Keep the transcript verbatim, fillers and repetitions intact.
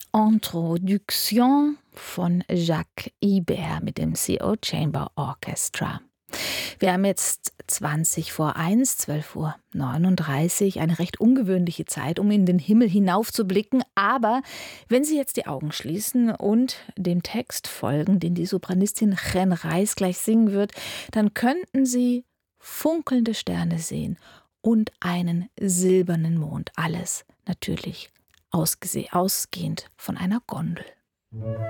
Introduction von Jacques Ibert mit dem C O Chamber Orchestra. Wir haben jetzt zwanzig vor eins, zwölf Uhr neununddreißig, eine recht ungewöhnliche Zeit, um in den Himmel hinaufzublicken. Aber wenn Sie jetzt die Augen schließen und dem Text folgen, den die Sopranistin Jen Reis gleich singen wird, dann könnten Sie funkelnde Sterne sehen und einen silbernen Mond. Alles natürlich ausgese- ausgehend von einer Gondel.